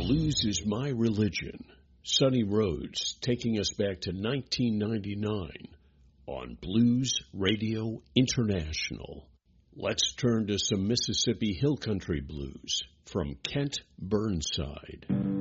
Blues is my religion. Sonny Rhodes taking us back to 1999 on Blues Radio International. Let's turn to some Mississippi Hill Country blues from Kent Burnside.